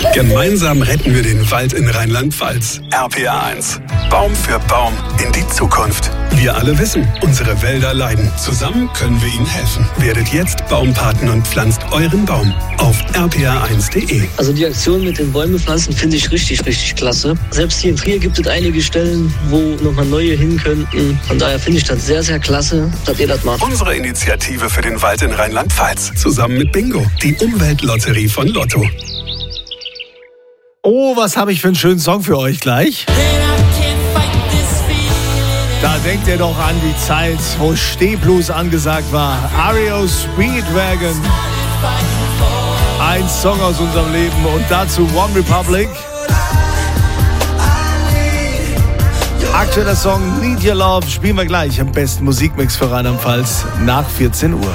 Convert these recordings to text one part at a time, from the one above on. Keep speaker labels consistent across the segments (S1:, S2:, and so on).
S1: Gemeinsam retten wir den Wald in Rheinland-Pfalz. RPA 1. Baum für Baum in die Zukunft. Wir alle wissen, unsere Wälder leiden. Zusammen können wir ihnen helfen. Werdet jetzt Baumpaten und pflanzt euren Baum auf rpa1.de.
S2: Also die Aktion mit den Bäumen pflanzen finde ich richtig, richtig klasse. Selbst hier in Trier gibt es einige Stellen, wo nochmal neue hin könnten. Von daher finde ich das sehr, sehr klasse, dass ihr das macht.
S1: Unsere Initiative für den Wald in Rheinland-Pfalz. Zusammen mit Bingo, die Umweltlotterie von Lotto.
S3: Oh, was habe ich für einen schönen Song für euch gleich. Da denkt ihr doch an die Zeit, wo Stehblues angesagt war. REO Speedwagon. Ein Song aus unserem Leben und dazu One Republic. Aktueller Song Need Your Love spielen wir gleich im besten Musikmix für Rheinland-Pfalz nach 14 Uhr.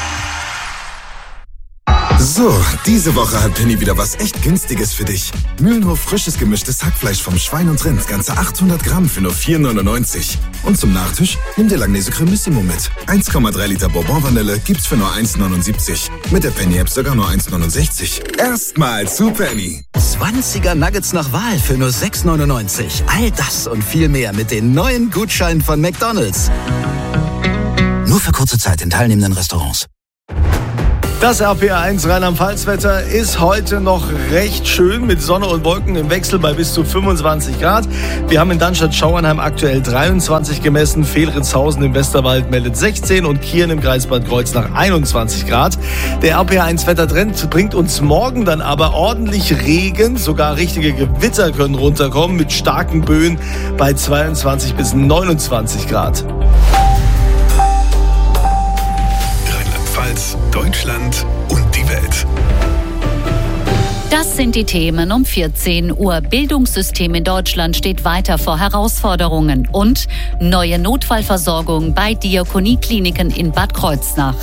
S4: So, diese Woche hat Penny wieder was echt Günstiges für dich. Mühlenhof frisches gemischtes Hackfleisch vom Schwein und Rind, ganze 800 Gramm für nur 4,99. Und zum Nachtisch nimm dir Langnese Cremissimo mit. 1,3 Liter Bourbon-Vanille gibt's für nur 1,79. Mit der Penny-App sogar nur 1,69. Erstmal zu Penny.
S5: 20er Nuggets nach Wahl für nur 6,99. All das und viel mehr mit den neuen Gutscheinen von McDonald's. Nur für kurze Zeit in teilnehmenden Restaurants.
S3: Das RPA 1 Rheinland-Pfalz-Wetter ist heute noch recht schön mit Sonne und Wolken im Wechsel bei bis zu 25 Grad. Wir haben in Dannstatt-Schauernheim aktuell 23 gemessen. Fehlritzhausen im Westerwald meldet 16 und Kirn im Kreis Bad Kreuznach 21 Grad. Der RPA 1 Wettertrend bringt uns morgen dann aber ordentlich Regen. Sogar richtige Gewitter können runterkommen mit starken Böen bei 22 bis 29 Grad.
S1: Deutschland und die Welt.
S6: Das sind die Themen um 14 Uhr. Bildungssystem in Deutschland steht weiter vor Herausforderungen. Und neue Notfallversorgung bei Diakoniekliniken in Bad Kreuznach.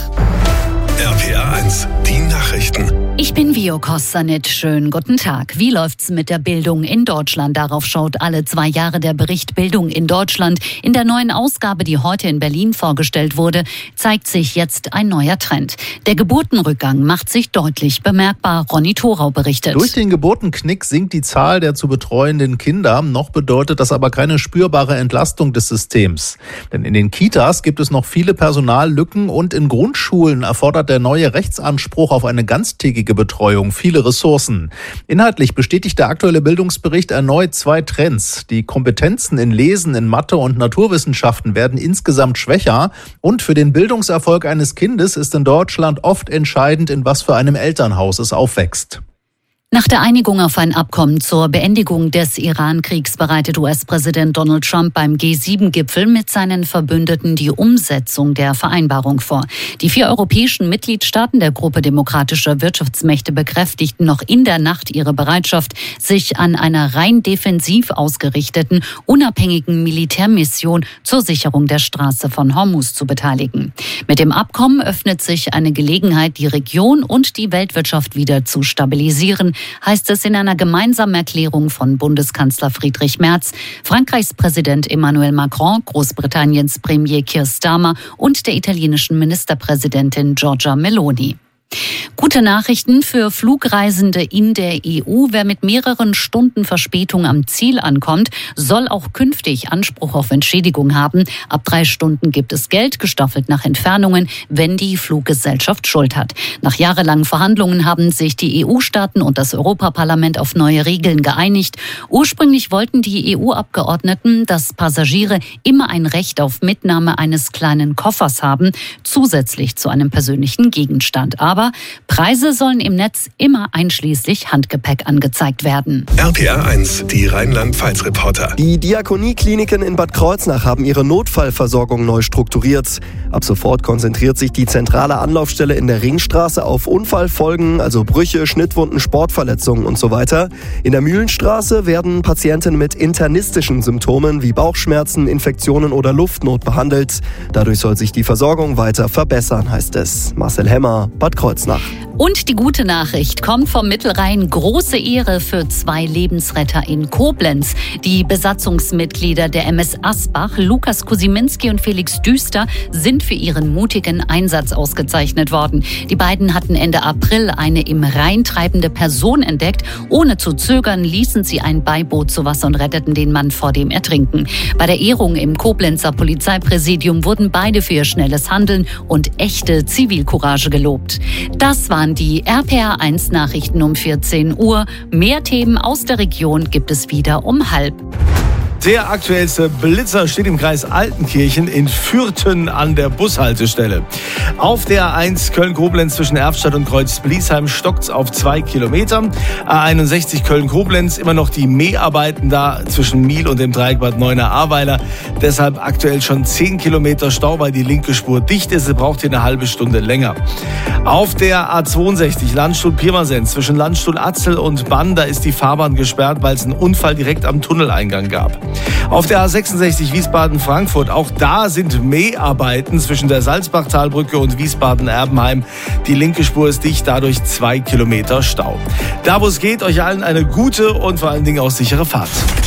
S1: RPA 1, die Nachrichten.
S6: Ich bin Vio Kostanit. Schönen guten Tag. Wie läuft's mit der Bildung in Deutschland? Darauf schaut alle 2 Jahre der Bericht Bildung in Deutschland. In der neuen Ausgabe, die heute in Berlin vorgestellt wurde, zeigt sich jetzt ein neuer Trend. Der Geburtenrückgang macht sich deutlich bemerkbar. Ronny Thorau berichtet.
S7: Durch den Geburtenknick sinkt die Zahl der zu betreuenden Kinder. Noch bedeutet das aber keine spürbare Entlastung des Systems. Denn in den Kitas gibt es noch viele Personallücken und in Grundschulen erfordert der neue Rechtsanspruch auf eine ganztägige Betreuung viele Ressourcen. Inhaltlich bestätigt der aktuelle Bildungsbericht erneut 2 Trends. Die Kompetenzen in Lesen, in Mathe und Naturwissenschaften werden insgesamt schwächer. Und für den Bildungserfolg eines Kindes ist in Deutschland oft entscheidend, in was für einem Elternhaus es aufwächst.
S6: Nach der Einigung auf ein Abkommen zur Beendigung des Iran-Kriegs bereitet US-Präsident Donald Trump beim G7-Gipfel mit seinen Verbündeten die Umsetzung der Vereinbarung vor. Die 4 europäischen Mitgliedstaaten der Gruppe demokratischer Wirtschaftsmächte bekräftigten noch in der Nacht ihre Bereitschaft, sich an einer rein defensiv ausgerichteten, unabhängigen Militärmission zur Sicherung der Straße von Hormuz zu beteiligen. Mit dem Abkommen öffnet sich eine Gelegenheit, die Region und die Weltwirtschaft wieder zu stabilisieren, heißt es in einer gemeinsamen Erklärung von Bundeskanzler Friedrich Merz, Frankreichs Präsident Emmanuel Macron, Großbritanniens Premier Keir Starmer und der italienischen Ministerpräsidentin Giorgia Meloni. Gute Nachrichten für Flugreisende in der EU. Wer mit mehreren Stunden Verspätung am Ziel ankommt, soll auch künftig Anspruch auf Entschädigung haben. Ab 3 Stunden gibt es Geld, gestaffelt nach Entfernungen, wenn die Fluggesellschaft Schuld hat. Nach jahrelangen Verhandlungen haben sich die EU-Staaten und das Europaparlament auf neue Regeln geeinigt. Ursprünglich wollten die EU-Abgeordneten, dass Passagiere immer ein Recht auf Mitnahme eines kleinen Koffers haben, zusätzlich zu einem persönlichen Gegenstand. Aber Preise sollen im Netz immer einschließlich Handgepäck angezeigt werden.
S1: RPA 1, die Rheinland-Pfalz-Reporter.
S8: Die Diakoniekliniken in Bad Kreuznach haben ihre Notfallversorgung neu strukturiert. Ab sofort konzentriert sich die zentrale Anlaufstelle in der Ringstraße auf Unfallfolgen, also Brüche, Schnittwunden, Sportverletzungen und so weiter. In der Mühlenstraße werden Patienten mit internistischen Symptomen wie Bauchschmerzen, Infektionen oder Luftnot behandelt. Dadurch soll sich die Versorgung weiter verbessern, heißt es. Marcel Hemmer, Bad Kreuznach.
S6: Und die gute Nachricht kommt vom Mittelrhein. Große Ehre für 2 Lebensretter in Koblenz. Die Besatzungsmitglieder der MS Asbach, Lukas Kusiminski und Felix Düster, sind für ihren mutigen Einsatz ausgezeichnet worden. Die beiden hatten Ende April eine im Rhein treibende Person entdeckt. Ohne zu zögern ließen sie ein Beiboot zu Wasser und retteten den Mann vor dem Ertrinken. Bei der Ehrung im Koblenzer Polizeipräsidium wurden beide für ihr schnelles Handeln und echte Zivilcourage gelobt. Das waren die RPA1 Nachrichten um 14 Uhr. Mehr Themen aus der Region gibt es wieder um 12:30.
S3: Der aktuellste Blitzer steht im Kreis Altenkirchen in Fürthen an der Bushaltestelle. Auf der A1 Köln-Koblenz zwischen Erftstadt und Kreuz-Bliesheim stockt's auf 2 Kilometern. A61 Köln-Koblenz, immer noch die Mäharbeiten da zwischen Miel und dem Dreieck Bad Neuenahr-Ahrweiler. Deshalb aktuell schon 10 Kilometer Stau, weil die linke Spur dicht ist. Sie braucht hier eine halbe Stunde länger. Auf der A62 Landstuhl-Pirmasens zwischen Landstuhl-Atzel und Bann, da ist die Fahrbahn gesperrt, weil es einen Unfall direkt am Tunneleingang gab. Auf der A66 Wiesbaden-Frankfurt, auch da sind Mäharbeiten zwischen der Salzbachtalbrücke und Wiesbaden-Erbenheim. Die linke Spur ist dicht, dadurch 2 Kilometer Stau. Da wo es geht, euch allen eine gute und vor allen Dingen auch sichere Fahrt.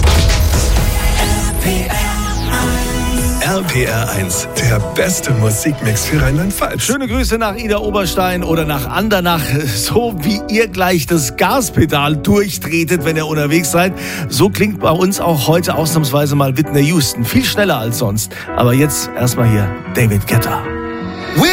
S1: RPR1, der beste Musikmix für Rheinland-Pfalz.
S3: Schöne Grüße nach Ida Oberstein oder nach Andernach. So wie ihr gleich das Gaspedal durchtretet, wenn ihr unterwegs seid, so klingt bei uns auch heute ausnahmsweise mal Whitney Houston. Viel schneller als sonst. Aber jetzt erstmal hier David Guetta.